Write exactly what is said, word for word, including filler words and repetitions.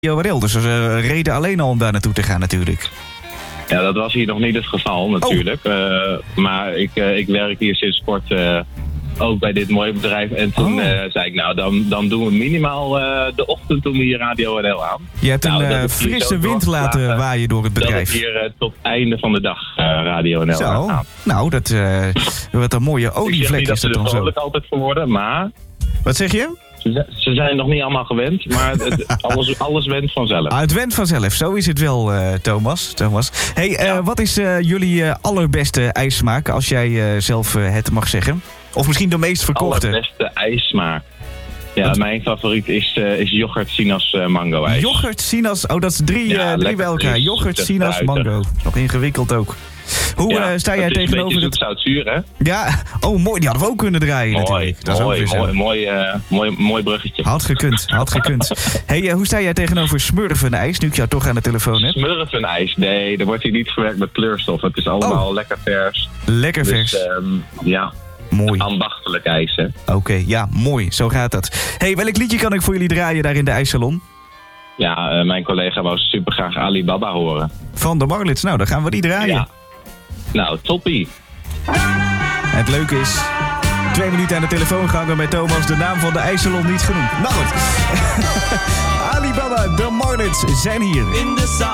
O R L. Dus ze uh, reden alleen al om daar naartoe te gaan natuurlijk. Ja, dat was hier nog niet het geval natuurlijk. Oh. Uh, maar ik, uh, ik werk hier sinds kort uh, ook bij dit mooie bedrijf. En toen oh. uh, zei ik, nou, dan, dan doen we minimaal uh, de ochtend doen we hier Radio R L aan. Je hebt nou, een uh, frisse wind laten waaien door het bedrijf. Dat ik hier uh, tot het einde van de dag uh, Radio R L zo. aan. Nou, dat uh, wat een mooie olievlek is dat dan zo. Ik zeg niet dat ze er vrolijk altijd voor worden, maar... Wat zeg je? Ze, ze zijn nog niet allemaal gewend, maar het, alles, alles went vanzelf. Ah, het went vanzelf, zo is het wel, uh, Thomas. Thomas. Hey, uh, ja. Wat is uh, jullie uh, allerbeste ijssmaak, als jij uh, zelf uh, het mag zeggen? Of misschien de meest verkochte? Allerbeste ijssmaak. Ja, wat? Mijn favoriet is, uh, is yoghurt, sinaas, uh, mango ijs. Yoghurt, sinaas, oh dat is drie, ja, uh, drie bij elkaar. Is, yoghurt, sinaas, mango. Nog ingewikkeld ook. Hoe ja, uh, sta jij tegenover het... zout-zuur, hè? Ja, oh mooi, die hadden we ook kunnen draaien mooi, natuurlijk. Dat mooi, is ook mooi, mooi, uh, mooi, mooi bruggetje. Had gekund, had gekund. Hey, uh, hoe sta jij tegenover smurfenijs, nu ik jou toch aan de telefoon heb? Smurfenijs? Nee, er wordt hier niet gewerkt met kleurstof. Het is allemaal oh. lekker vers. Lekker vers. Dus, um, ja... Mooi. Ambachtelijk ijs, hè? Oké, okay, ja, mooi. Zo gaat dat. Hey, welk liedje kan ik voor jullie draaien daar in de ijssalon? Ja, uh, mijn collega wou super graag Alibaba horen. Van de Marlits. Nou, dan gaan we die draaien. Ja. Nou, toppie. Het leuke is... Twee minuten aan de telefoon gangen met Thomas. De naam van de ijssalon niet genoemd. Nou goed. Alibaba, de Marlits zijn hier. In de